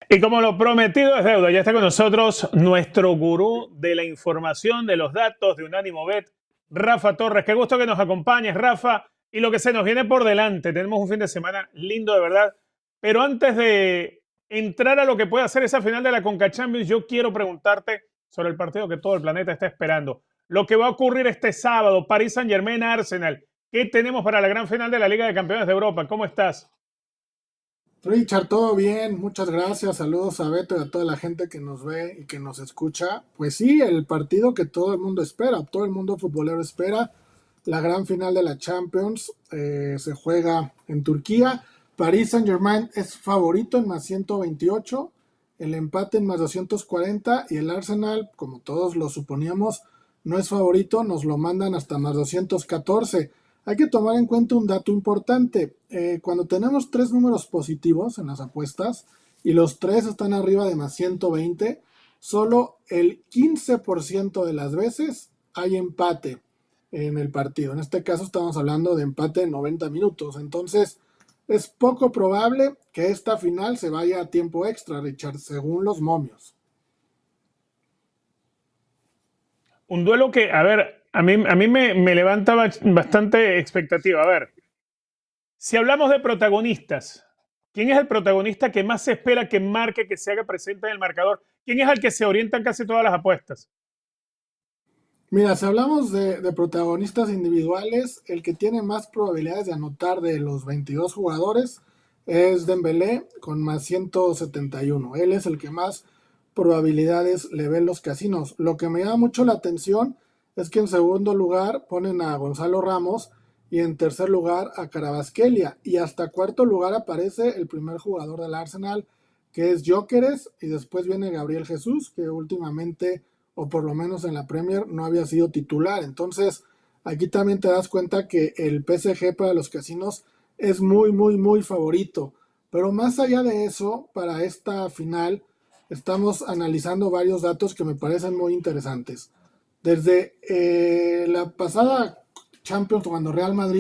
Y como lo prometido es deuda, ya está con nosotros nuestro gurú de la información, de los datos de Unánimo Bet, Rafa Torres. Qué gusto que nos acompañes, Rafa. Y lo que se nos viene por delante, tenemos un fin de semana lindo de verdad. Pero antes de entrar a lo que puede hacer esa final de la Conca Champions, yo quiero preguntarte sobre el partido que todo el planeta está esperando. Lo que va a ocurrir este sábado, París Saint-Germain-Arsenal. ¿Qué tenemos para la gran final de la Liga de Campeones de Europa? ¿Cómo estás? Richard, todo bien, muchas gracias, saludos a Beto y a toda la gente que nos ve y que nos escucha. Pues sí, el partido que todo el mundo espera, todo el mundo futbolero espera, la gran final de la Champions, se juega en Turquía. París Saint-Germain es favorito en más 128, el empate en más 240 y el Arsenal, como todos lo suponíamos, no es favorito, nos lo mandan hasta más 214. Hay que tomar en cuenta un dato importante. Cuando tenemos tres números positivos en las apuestas y los tres están arriba de más 120, solo el 15% de las veces hay empate en el partido. En este caso estamos hablando de empate en 90 minutos. Entonces es poco probable que esta final se vaya a tiempo extra, Richard, según los momios. Un duelo que, a ver, a mí me levanta bastante expectativa. A ver, si hablamos de protagonistas, ¿quién es el protagonista que más se espera que marque, que se haga presente en el marcador? ¿Quién es al que se orientan casi todas las apuestas? Mira, si hablamos de protagonistas individuales, el que tiene más probabilidades de anotar de los 22 jugadores es Dembélé con más 171. Él es el que más probabilidades le ve en los casinos. Lo que me llama mucho la atención es que en segundo lugar ponen a Gonzalo Ramos y en tercer lugar a Carabasquelia. Y hasta cuarto lugar aparece el primer jugador del Arsenal, que es Gyökeres, y después viene Gabriel Jesús, que últimamente o por lo menos en la Premier no había sido titular. Entonces, aquí también te das cuenta que el PSG para los casinos es muy, muy, muy favorito. Pero más allá de eso, para esta final, estamos analizando varios datos que me parecen muy interesantes. Desde la pasada Champions, cuando Real Madrid